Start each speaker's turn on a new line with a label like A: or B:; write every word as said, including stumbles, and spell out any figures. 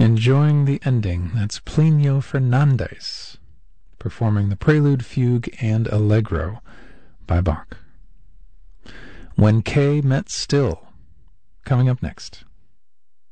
A: enjoying the ending. That's Plinio Fernandez performing the Prelude, Fugue, and Allegro by Bach. When Kay Met Still, coming up next.